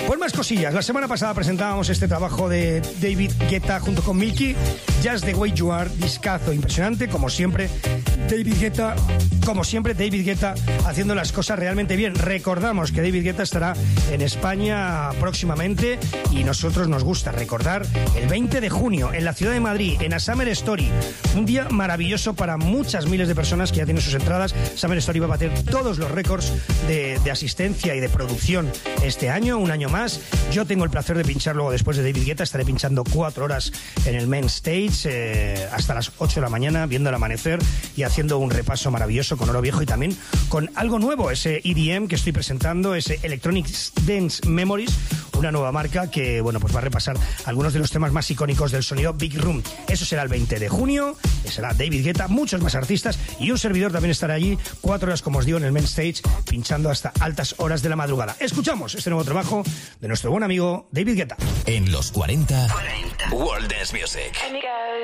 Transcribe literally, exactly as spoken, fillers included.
Pues más cosillas. La semana pasada presentábamos este trabajo de David Guetta junto con Milky, Just the Way You Are, discazo impresionante, como siempre. David Guetta, como siempre, David Guetta haciendo las cosas realmente bien. Recordamos que David Guetta estará en España próximamente y nosotros nos gusta recordar el veinte de junio en la ciudad de Madrid, en A Summer Story. Un día maravilloso para muchas miles de personas que ya tienen sus entradas. Summer Story va a bater todos los récords de, de asistencia y de producción este año, un año más. Yo tengo el placer de pinchar luego después de David Guetta. Estaré pinchando cuatro horas en el main stage eh, hasta las ocho de la mañana, viendo el amanecer y haciendo un repaso maravilloso con oro viejo y también con algo nuevo, ese E D M que estoy presentando, ese Electronic Dance Memories, una nueva marca que, bueno, pues va a repasar algunos de los temas más icónicos del sonido Big Room. Eso será el veinte de junio, será David Guetta, muchos más artistas y un servidor también estará allí, cuatro horas, como os digo, en el main stage, pinchando hasta altas horas de la madrugada. Escuchamos este nuevo trabajo de nuestro buen amigo David Guetta. En los cuarenta, cuarenta. World Dance Music.